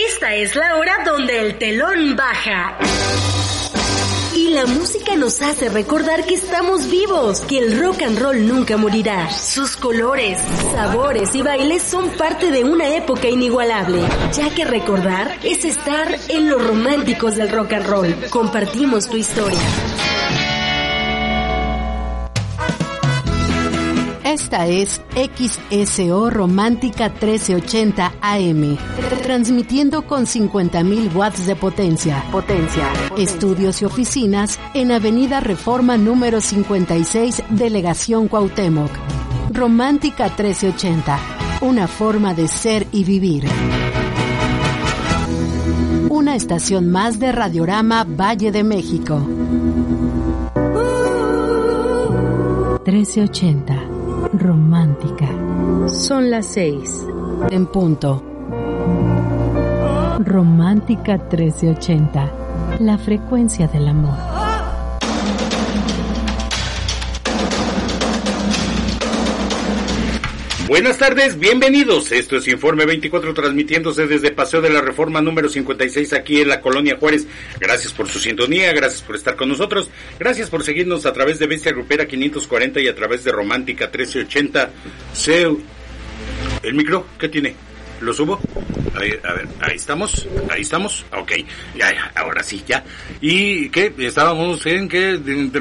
Esta es la hora donde el telón baja. Y la música nos hace recordar que estamos vivos, que el rock and roll nunca morirá. Sus colores, sabores y bailes son parte de una época inigualable, ya que recordar es estar en los románticos del rock and roll. Compartimos tu historia. Esta es XSO Romántica 1380 AM, transmitiendo con 50.000 watts de potencia. Estudios y oficinas en Avenida Reforma número 56, Delegación Cuauhtémoc. Romántica 1380, una forma de ser y vivir. Una estación más de Radiorama Valle de México. 1380. Romántica. Son las 6. En punto. Romántica 1380. La frecuencia del amor. Buenas tardes, bienvenidos. Esto es Informe 24, transmitiéndose desde Paseo de la Reforma número 56 aquí en la Colonia Juárez. Gracias por su sintonía, gracias por estar con nosotros, gracias por seguirnos a través de Bestia Grupera 540 y a través de Romántica 1380. ¿El micro? ¿Qué tiene? ¿Lo subo? Ahí, a ver, ahí estamos, ok, ya, ahora sí, ya. ¿Y qué? Estábamos en que...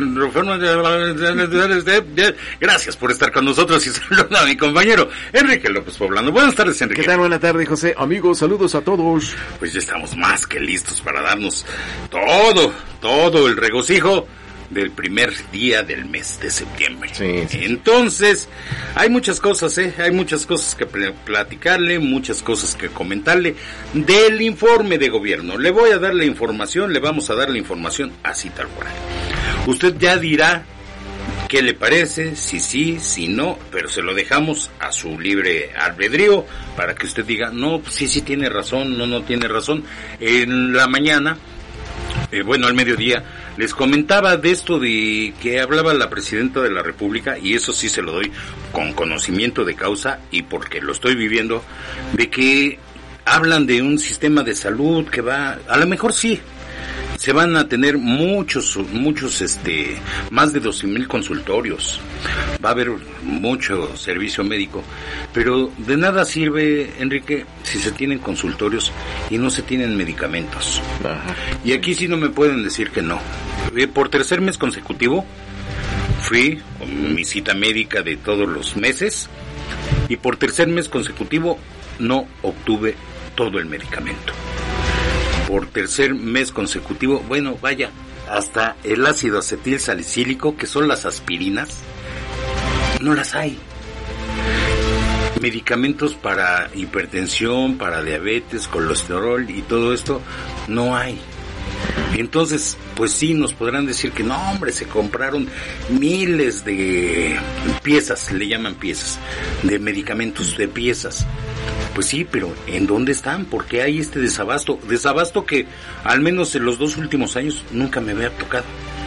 Gracias por estar con nosotros y saludo a mi compañero Enrique López Poblano. Buenas tardes, Enrique. ¿Qué tal? Buenas tardes, José. Amigos, saludos a todos. Pues ya estamos más que listos para darnos todo el regocijo del primer día del mes de septiembre. Sí. Entonces, hay muchas cosas, hay muchas cosas que platicarle, muchas cosas que comentarle del informe de gobierno. Le vamos a dar la información así tal cual. Usted ya dirá qué le parece, si sí, si no, pero se lo dejamos a su libre albedrío para que usted diga, no, pues sí tiene razón, no tiene razón. En la mañana, al mediodía, les comentaba de esto de que hablaba la presidenta de la República, y eso sí se lo doy con conocimiento de causa y porque lo estoy viviendo, de que hablan de un sistema de salud que va, a lo mejor sí, se van a tener muchos, más de 12,000 consultorios, va a haber mucho servicio médico, pero de nada sirve, Enrique, si se tienen consultorios y no se tienen medicamentos. Ajá. Y aquí sí no me pueden decir que no. Por tercer mes consecutivo fui con mi cita médica de todos los meses y por tercer mes consecutivo no obtuve todo el medicamento. Por tercer mes consecutivo, hasta el ácido acetil salicílico, que son las aspirinas, no las hay. Medicamentos para hipertensión, para diabetes, colesterol y todo esto, no hay. Entonces, pues sí, nos podrán decir que no, hombre, se compraron miles de piezas, le llaman piezas, de medicamentos, de piezas. Pues sí, pero ¿en dónde están? ¿Por qué hay este desabasto? Desabasto que al menos en los 2 últimos años nunca me había tocado.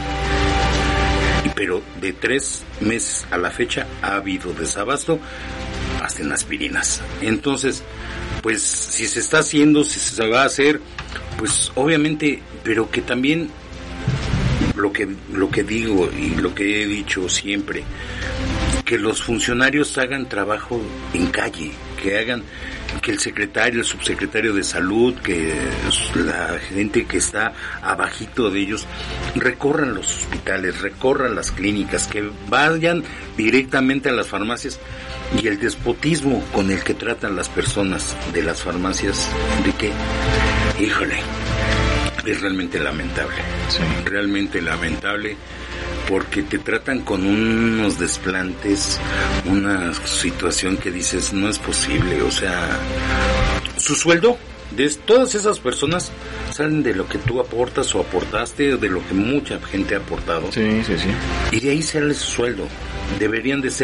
Pero de 3 meses a la fecha ha habido desabasto hasta en aspirinas. Entonces, pues si se está haciendo, si se va a hacer, pues obviamente, pero que también lo que digo y lo que he dicho siempre, que los funcionarios hagan trabajo en calle, que el secretario, el subsecretario de salud, que la gente que está abajito de ellos, recorran los hospitales, recorran las clínicas, que vayan directamente a las farmacias. Y el despotismo con el que tratan las personas de las farmacias, de que, híjole, es realmente lamentable. Sí. Realmente lamentable, porque te tratan con unos desplantes, una situación que dices, no es posible. O sea, su sueldo de todas esas personas salen de lo que tú aportas o aportaste, o de lo que mucha gente ha aportado. Sí. Y de ahí sale su sueldo. Deberían de ser